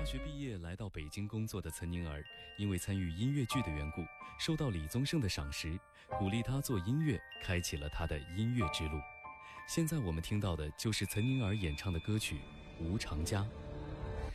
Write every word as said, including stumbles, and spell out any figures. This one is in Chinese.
大学毕业来到北京工作的岑宁儿，因为参与音乐剧的缘故，受到李宗盛的赏识，鼓励他做音乐，开启了他的音乐之路。现在我们听到的就是岑宁儿演唱的歌曲《无常家》。